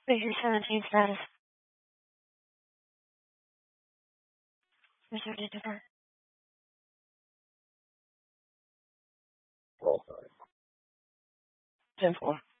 What is your 17 status? Resorted to her. Roll 5. 10-4.